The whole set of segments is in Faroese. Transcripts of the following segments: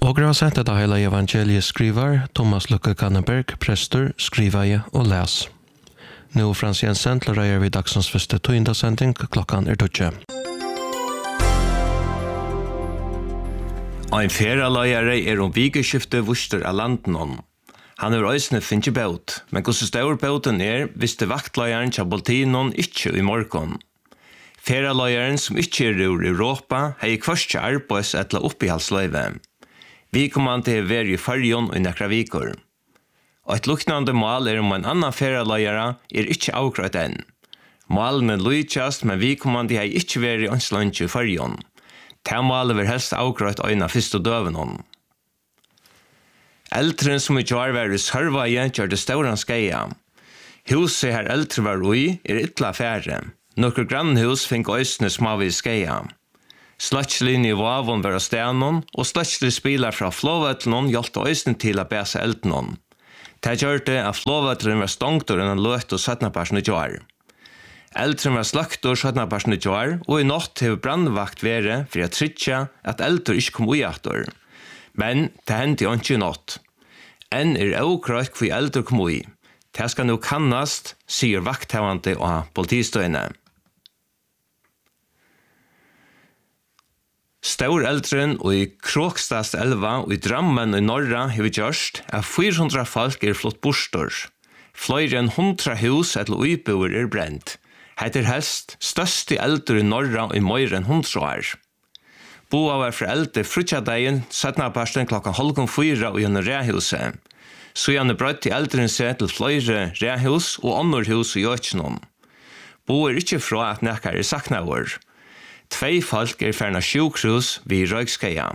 Och jag har sett att hela evangeliet skriver Thomas Lucke Kanneberg, präster, skrivaje och läs. Nu Frans Jensen röjer vi dagsens första tøyndasending, klockan 12. Ein feralajare vikeskifte vuster av landen. Han øysene finnes båt, men hvordan stor båten visste vaktlajaren til politinon ikke i morgen. Feralajaren som ikke ur Europa, hei kvørste arbeids etter oppihalsløyve. Vi kommer til å være i fargen og i nekra viker. Og et luknande mål om en annan feralajare ikke avgrøtt enn. Målene lykjast, men vi kommer til å ikke være i ønslønns i fargen. Temalet vil helst avgrøtt øyne første døven om. Eldren som ikke har vært i Sørvaje gjør det større skeia. Huset her eldre var ui ytla færre. Nokker grannhus fikk øysene smavi skeia. Sløtslinje i vavon var av stenon, og sløtslig spiler fra flåvøtlen hjelpte øysene til å bæse elden. Det gjør det at flåvøtlen var stongter enn løt og 17-personer gjør. Eldren var slakt og 17-personer gjør, og i natt har brandvakt vært for å trykke at eldre ikke kom ui etter. Men det hendte jo ikke i natt. Enn avgrøtt hvor eldre kom ui. Det skal nå kannast, sier vakthevande og politistøyene. Stor eldren og i Kråkstads elva og i Drammen og i Norra har vi gjørst at 400 folk flott bostor. Flere enn 100 hus eller uiboer brent. Heter helst største eldre i Norra og i mer enn 100 år. Boa var foreldre frutjadegjen 17. klokka 3:30 og gjennom rehuset. Så gjerne brøtt til eldren seg til flere rehus og andre hus i Gjøtjenom. Boa ikke fra at nekker sakna vår. 2 folk ferna sjukhus vid Røykskeia.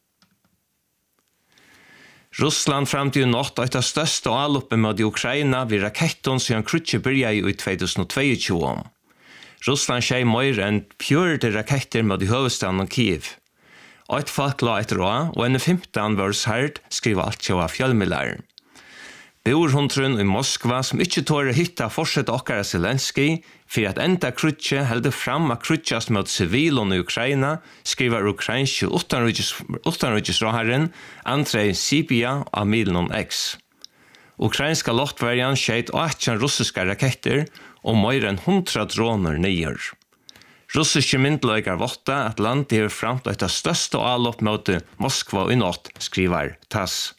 Russland fram til natt et av største avloppet mot Ukraina vid raketten siden krutje byrja i 2022. Russland skjer mer enn 40 raketter mot hovedstaden Kiev. Et folk la et råd, og en 15 var sært, skriver alt til av fjellmillar. Borhundren i Moskva som ikke tår å hitta fortsett okkara Zelensky, for at enda krutje heldur fram at krutjast mot sivilene i Ukraina, skriver ukrainske utenriksrådherren Andrei Sibia av Milnon X. Ukrainska loftverjan skjeit 18 russiska raketter og mer enn 100 droner nyer. Russiske myndløygar votta at landet har framt et av største avlopp mot Moskva i natt, skriver TASS.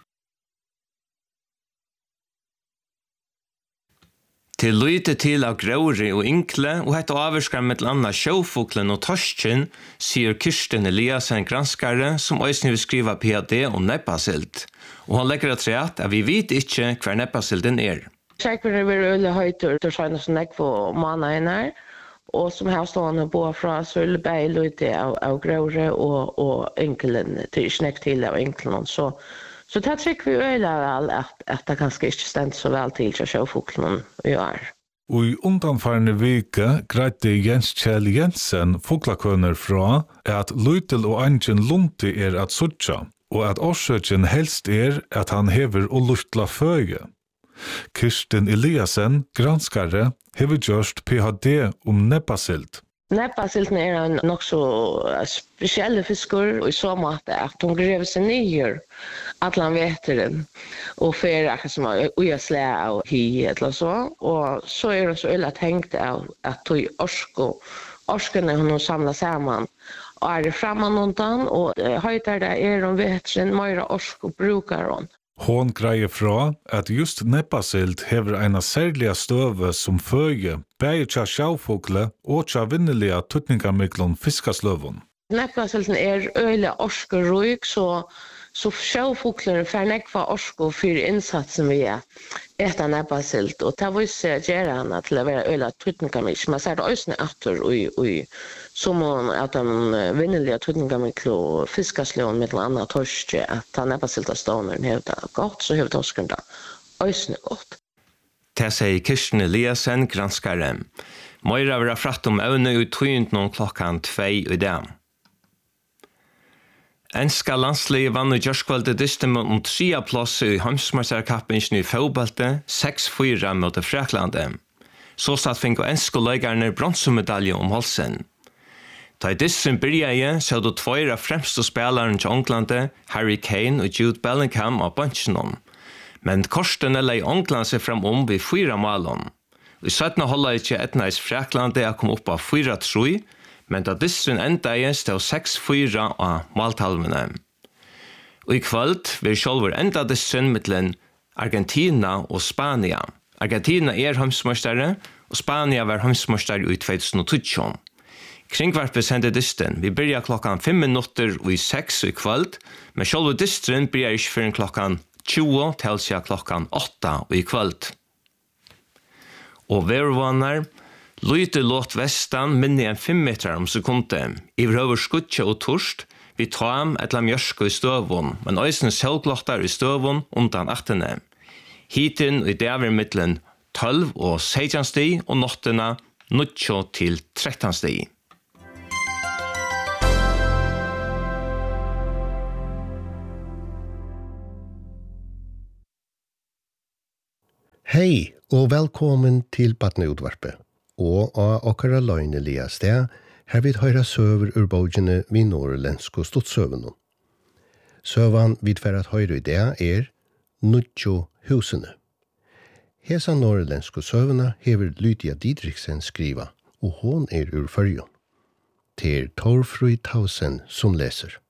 Til lyte til av gråri og inkle, og hette avvarskar med landa sjåfoklen og torsken, sier Kirsten Eliasen granskare, som øysen vil skriva PhD om neppasilt. Og han legger at vi vet ikke hver neppasilten Säkert är det höjter till sådana som näck på manna och som här stående bo fra så är det lite av gråre och enkelen till snäck till av enkelen så det tycker vi väl att det kanske inte stämt så väl till att sjöfågeln gör. Og i undanfarne veke greide Jens Kjell Jensen foglakønner fra at Lytel og Angen Lunti at suttja, og at årsøkjen helst at han hever og luftla føye. Kirsten Eliasen, granskare, hever gjørst PhD om neppasilt. Neppasilten en nok så spesielle fiskar og i så måte at de grev seg nyer at han vet den og fer akkurat som ujaslä og hi eller så og så det så illa tänkt att tog orsken hon samla samman och är framan undan och höjtar det de vet sin mera orsk och brukar hon. Hon greier fra at just neppasilt hever eina særliga støve som føye, bæge tja sjåfokle og tja vinnelige tutningamiklen fiskasløvun. Neppasilten øyla orskeruik, så sjåfokler fer nekva orsko for innsatsen vi etter neppasilt, og det viser gjerne henne til å være øyla tutningamiklen. Man ser det også etter som at de vinnelige tutningamiklen og fiskasløvun med anna torske, at neppasilta ståner hevda godt, så hevda orsken da også godt. Det sier Kirsten Eliasen, granskare. Moira vil ha fratt om evne ut tøynt noen 2:00 i dag. Enska landslige vann i Gjørskvalde dystem om 3 plasser i Hamsmarsarkappen i Faubalte, 6-4 mot Fraklandet. Så satt fikk enska løygerne bronsumedalje om halsen. Ta I dissen byrjaje så du tvøyra fremste spelaren til Ånglande, Harry Kane og Jude Bellingham av bunchen. Men korstene lei Ångland seg fram ved 4 målene. I 17 holdet ikke etnais Fraklande å komme opp av 4-3, men da dissen enda stod 6-4 av måltalvene. Og I kvöld vil sjálfur enda dissen mittlen Argentina og Spania. Argentina heimsmeistare, og Spania var heimsmeistare I 2012. Kringvarpet sender dissen. Vi byrjar klokkan 5:05 I kvöld, men sjálfur dissen byrjar ikke før klokkan 20 til seg klokkan 8 I kvöld. Og vervanar, lyte låt vestan minne en 5 meter om sekundet. Iverhøver skutje og torst, vi tar etla mjørsko I støvun, men øysene selvglottar I støvun undan 18. Hiten I dæver mittlen 12 og 16 sti, og nottena 9 til 13 sti. Hei og velkommen til Batneutvarpet, og av okkara løgnelige sted her vi høyra søver ur bøgjene vi norrlensk og stodtsøvene. Søvan vi tverrat høyre I det Nudjo husene. Hesa norrlensk og søvene hever Lydia Didriksen skriva, og hon ur Førjon. Til Torfrøy Tausen som leser.